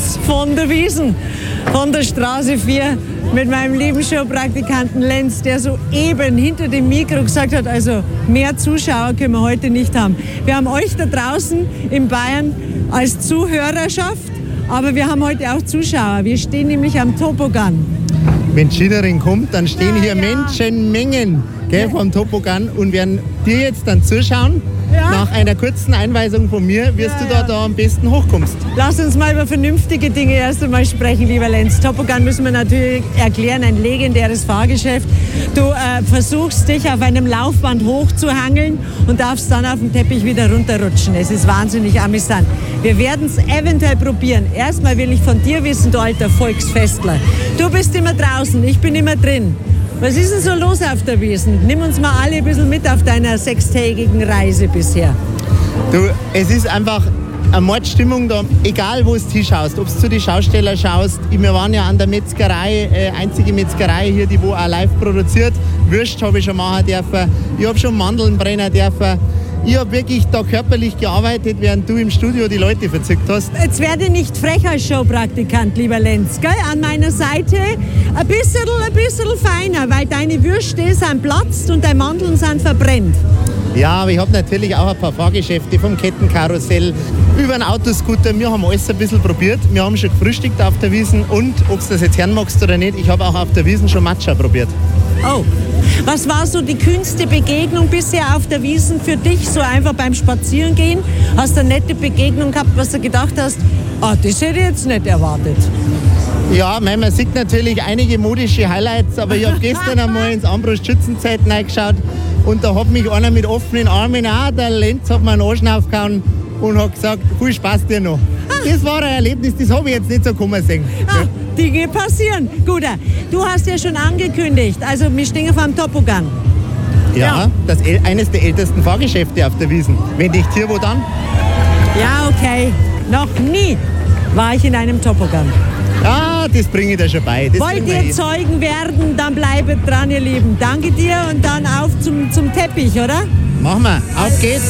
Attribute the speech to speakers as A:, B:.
A: Lenz von der Wiesn, von der Straße 4, mit meinem lieben Showpraktikanten Lenz, der soeben hinter dem Mikro gesagt hat, also mehr Zuschauer können wir heute nicht haben. Wir haben euch da draußen in Bayern als Zuhörerschaft, aber wir haben heute auch Zuschauer. Wir stehen nämlich am Topogan.
B: Wenn Skilerin kommt, dann stehen hier Menschenmengen vom Topogan und werden dir jetzt dann zuschauen. Ja. Nach einer kurzen Einweisung von mir wirst du da am besten hochkommst.
A: Lass uns mal über vernünftige Dinge erst einmal sprechen, lieber Lenz. Topogan müssen wir natürlich erklären, ein legendäres Fahrgeschäft. Du versuchst dich auf einem Laufband hochzuhangeln und darfst dann auf dem Teppich wieder runterrutschen. Es ist wahnsinnig amüsant. Wir werden es eventuell probieren. Erstmal will ich von dir wissen, du alter Volksfestler. Du bist immer draußen, ich bin immer drin. Was ist denn so los auf der Wiesn? Nimm uns mal alle ein bisschen mit auf deiner 6-tägigen Reise bisher.
B: Du, es ist einfach eine Mordstimmung da, egal wo du hinschaust. Ob du zu den Schaustellern schaust, wir waren ja an der Metzgerei, einzige Metzgerei hier, die wo auch live produziert. Würst habe ich schon machen dürfen, ich habe schon Mandeln brennen dürfen. Ich habe wirklich da körperlich gearbeitet, während du im Studio die Leute verzückt hast.
A: Jetzt werde nicht frech als Showpraktikant, lieber Lenz. Gell? An meiner Seite ein bisschen feiner, weil deine Würste sind platzt und deine Mandeln sind verbrennt.
B: Ja, aber ich habe natürlich auch ein paar Fahrgeschäfte, vom Kettenkarussell über einen Autoscooter. Wir haben alles ein bisschen probiert. Wir haben schon gefrühstückt auf der Wiesn und, ob du das jetzt hören magst oder nicht, ich habe auch auf der Wiesn schon Matcha probiert.
A: Oh, was war so die kühnste Begegnung bisher auf der Wiesn für dich, so einfach beim Spazierengehen? Hast du eine nette Begegnung gehabt, was du gedacht hast, das hätte ich jetzt nicht erwartet?
B: Ja, man sieht natürlich einige modische Highlights, aber ich habe gestern einmal ins Armbrust-Schützenzelt reingeschaut und da hat mich einer mit offenen Armen, der Lenz, hat mir einen Arsch aufgehauen und hat gesagt, viel Spaß dir noch. Das war ein Erlebnis, das habe ich jetzt nicht so kommen sehen. Ja.
A: Dinge passieren. Gut, du hast ja schon angekündigt, also wir stehen auf einem Topogan.
B: Ja, das eines der ältesten Fahrgeschäfte auf der Wiesn. Wenn nicht hier, wo dann?
A: Ja, okay. Noch nie war ich in einem Topogan.
B: Ja, das bringe ich dir schon bei. Das
A: wollt ihr Zeugen werden, dann bleibet dran, ihr Lieben. Danke dir und dann auf zum Teppich, oder?
B: Machen wir. Auf geht's.